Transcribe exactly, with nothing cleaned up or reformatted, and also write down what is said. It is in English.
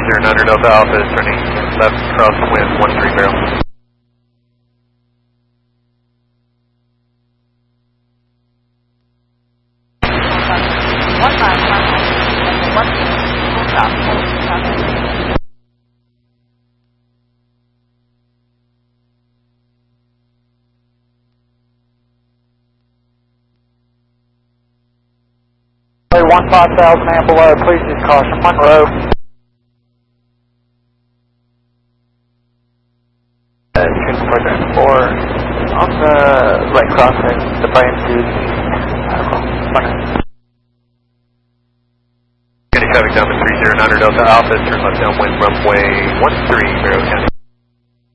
zero nine zero Delta Alpha is turning left crosswind one three zero. One nine one one stop. one five thousand and below, please use caution, Monroe. Uh, transport four on the right crossing, the Brian Dude. County traffic down to three zero nine Delta Alpha, turn left downwind runway one three zero County.